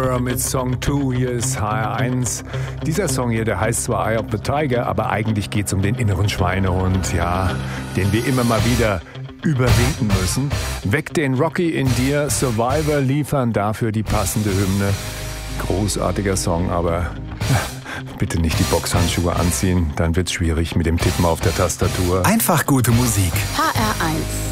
Mirror mit Song 2, hier ist HR1. Dieser Song hier, der heißt zwar Eye of the Tiger, aber eigentlich geht es um den inneren Schweinehund, ja, den wir immer mal wieder überwinden müssen. Weck den Rocky in dir, Survivor liefern dafür die passende Hymne. Großartiger Song, aber bitte nicht die Boxhandschuhe anziehen, dann wird's schwierig mit dem Tippen auf der Tastatur. Einfach gute Musik. HR1